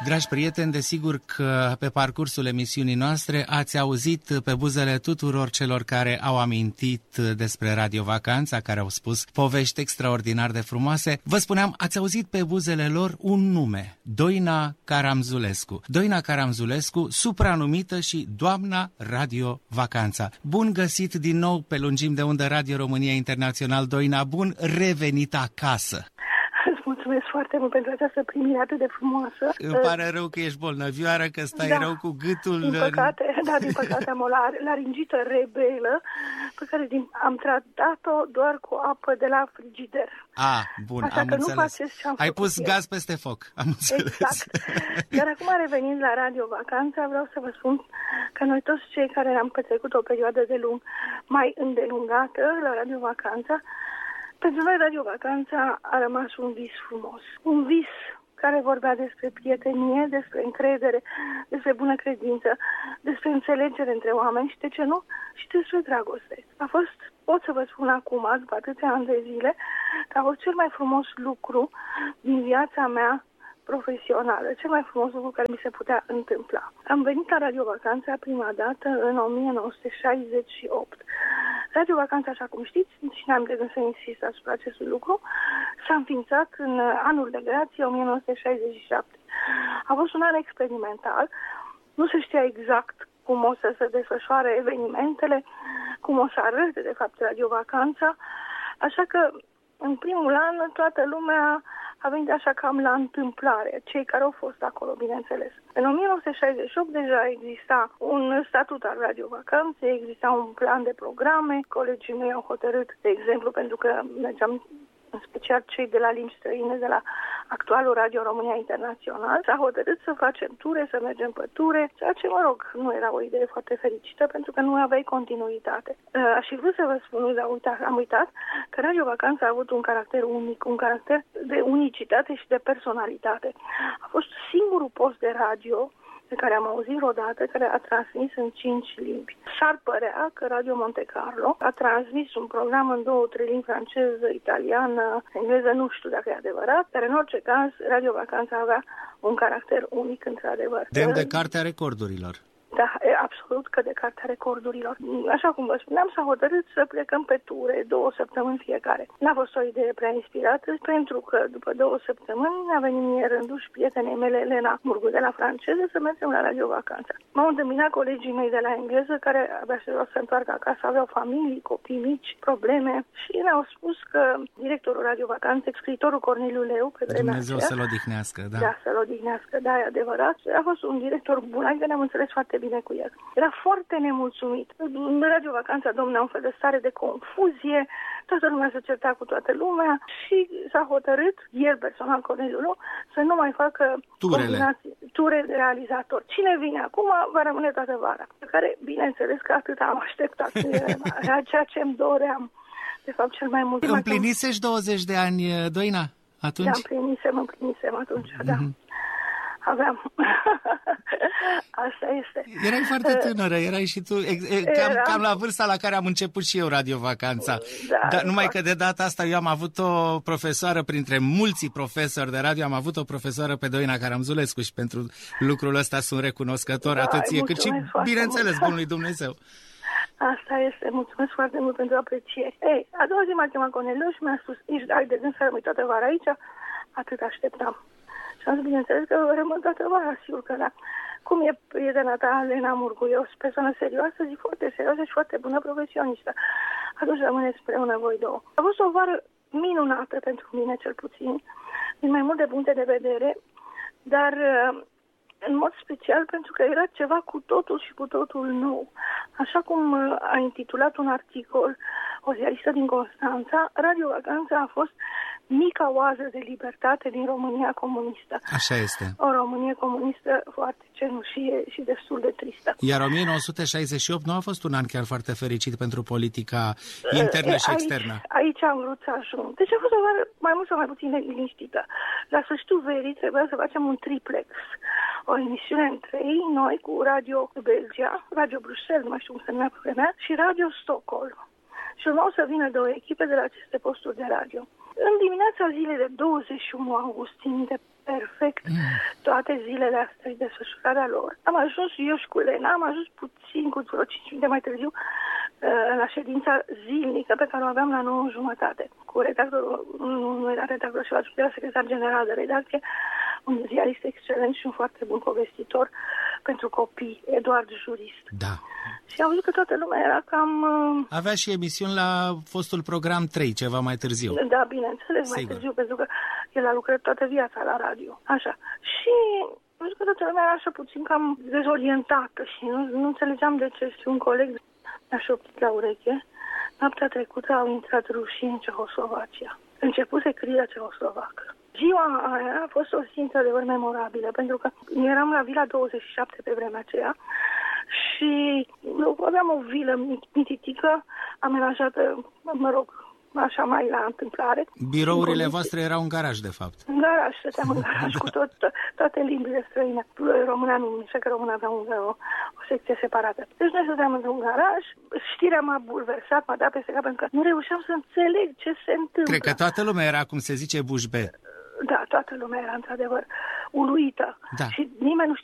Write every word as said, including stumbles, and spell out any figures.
Dragi prieteni, desigur că pe parcursul emisiunii noastre ați auzit pe buzele tuturor celor care au amintit despre Radio Vacanța, care au spus povești extraordinar de frumoase. Vă spuneam, ați auzit pe buzele lor un nume, Doina Caramzulescu. Doina Caramzulescu, supranumită și Doamna Radio Vacanța. Bun găsit din nou pe lungim de undă Radio România Internațional, Doina, bun revenit acasă! Mulțumesc foarte mult pentru această primire atât de frumoasă. Îmi pare rău că ești bolnăvioară, că stai da, rău cu gâtul. Din păcate, da, din păcate am o laringită rebelă pe care am tratat-o doar cu apă de la frigider. Ah, bun, Așa am că înțeles. Nu faceți ce am Ai pus eu. gaz peste foc, am înțeles. Exact. Dar acum, revenind la Radio Vacanța, vreau să vă spun că noi toți cei care am petrecut o perioadă de lung mai îndelungată la Radio Vacanța, pentru noi Radio Vacanța a rămas un vis frumos. Un vis care vorbea despre prietenie, despre încredere, despre bună credință, despre înțelegere între oameni și, de ce nu, și despre dragoste. A fost, pot să vă spun acum, după atâția ani de zile, că a fost cel mai frumos lucru din viața mea profesională, cel mai frumos lucru care mi se putea întâmpla. Am venit la Radio Vacanța prima dată în o mie nouă sute șaizeci și opt. Radio Vacanța, așa cum știți, și n-am de gând să insist asupra acestui lucru, s-a înființat în anul de grație o mie nouă sute șaizeci și șapte. A fost un an experimental, nu se știa exact cum o să se desfășoare evenimentele, cum o să arăte, de fapt, Radio Vacanța, așa că în primul an toată lumea a venit așa cam la întâmplare, cei care au fost acolo, bineînțeles. În o mie nouă sute șaizeci și opt deja exista un statut al Radio Vacanței, exista un plan de programe, colegii mei au hotărât, de exemplu, pentru că mergeam în special cei de la limbi străine, de la actualul Radio România Internațional, s-a hotărât să facem ture, să mergem pe ture, ceea ce, mă rog, nu era o idee foarte fericită, pentru că nu aveai continuitate. Aș fi vrut să vă spun, dar uita, am uitat, că Radio Vacanța a avut un caracter unic, un caracter de unicitate și de personalitate. A fost singurul post de radio pe care am auzit vreodată, care a transmis în cinci limbi. S-ar părea că Radio Monte Carlo a transmis un program în două, trei limbi, franceză, italiană, engleză, nu știu dacă e adevărat, dar în orice caz, Radio Vacanța avea un caracter unic, într-adevăr. Demn de Cartea Recordurilor. Da, e absolut că de Cartea Recordurilor. Așa cum vă spuneam, s-a hotărât să plecăm pe ture, două săptămâni fiecare. N-a fost o idee prea inspirată, pentru că după două săptămâni a venit mie rândul și prietenei mele, Elena Murgu, de la franceză, să mergem la Radio Vacanța. M-au întâmpinat colegii mei de la engleză, care abia se să întoarcă acasă, aveau familii, copii mici, probleme și ne-au spus că directorul Radio Vacanțe, scriitorul Corneliu Leu, pe vremea Dumnezeu aceea, să-l odihnească, da. Da, să-l odihnească, da, e adevărat. A fost un director bun, adică ne-am înțeles foarte bine cu el. Era foarte nemulțumit. În Radio Vacanța domnea un fel de stare de confuzie, toată lumea se certa cu toată lumea și s-a hotărât, el personal, Corneliu Leu, să nu mai facă turele. ture de realizator. Cine vine acum va rămâne toată vara. Pe care, bineînțeles că atât am așteptat. Era ceea ce îmi doream, de fapt, cel mai mult. Împlinisești douăzeci de ani, Doina, atunci? Da, împlinisem, împlinisem atunci, mm-hmm. da. Aveam. Asta este. Erai foarte tânără, erai și tu cam, cam la vârsta la care am început și eu Radio Vacanța. Da, Dar numai că de data asta eu am avut o profesoară, printre mulți profesori de radio, am avut o profesoară pe Doina Caramzulescu și pentru lucrul ăsta sunt recunoscător, da, atât ție cât și, bineînțeles, bunului Dumnezeu. Asta este, mulțumesc foarte mult pentru apreciere. Ei, a doua zi m-a chemat Corneliu și mi-a spus, ești ai de gând să rămâi toată vara aici? Atât așteptam. Și am zis, bineînțeles că rămân toată vara, sigur că da. Cum e prietena ta, Elena Murgu? E o persoană serioasă, zic, foarte serioasă și foarte bună profesionistă. Atunci rămâneți împreună voi două. A fost o vară minunată pentru mine, cel puțin, din mai multe puncte de vedere, dar în mod special pentru că era ceva cu totul și cu totul nou. Așa cum a intitulat un articol o ziaristă din Constanța, Radio Vacanța a fost mica oază de libertate din România comunistă. Așa este. O Românie comunistă foarte cenușie și destul de tristă. Iar o mie nouă sute șaizeci și opt nu a fost un an chiar foarte fericit pentru politica internă și aici, externă. Aici am vrut să ajung. Deci a fost o vară mai mult sau mai puțin neliniștită. La sfârșitul verii trebuia să facem un triplex. O emisiune în trei, noi cu Radio Belgia, Radio Bruxelles, nu mai știu cum se numea pe vremea, și Radio Stockholm. Și urmau să vină două echipe de la aceste posturi de radio. În dimineața zilei de douăzeci și unu august, țin minte perfect toate zilele astea și desfășurarea lor. Am ajuns eu și cu Elena, am ajuns puțin, cu vreo cinci minute mai târziu, la ședința zilnică pe care o aveam la nouă jumătate. Cu redactorul, nu era redactor și era secretar general de redacție, un ziarist excelent și un foarte bun povestitor pentru copii, Eduard Jurist. Da. Și am văzut că toată lumea era cam... Avea și emisiuni la fostul program trei, ceva mai târziu. Da, bineînțeles, mai târziu, pentru că el a lucrat toată viața la radio. Așa. Și am văzut că toată lumea era așa puțin cam dezorientată și nu, nu înțelegeam de ce. Și un coleg mi-a șoptit la ureche. Noaptea trecută au intrat rușii în Cehoslovacia. Începuse criza cehoslovacă. Ziua aia a fost o zi într-adevăr memorabilă, pentru că eram la Vila douăzeci și șapte pe vremea aceea și aveam o vilă mititică amenajată, mă rog, așa mai la întâmplare. Birourile voastre erau în garaj, de fapt. În garaj, stăteam în garaj cu tot, toate limbile străine. Româna nu, mi că româna avea un, o, o secție separată. Deci noi stăteam într-un garaj, știrea m-a bulversat, m-a dat peste cap, pentru că nu reușeam să înțeleg ce se întâmplă. Cred că toată lumea era, cum se zice, bușbe. Da, toată lumea era într-adevăr uluită. Da. Și nimeni nu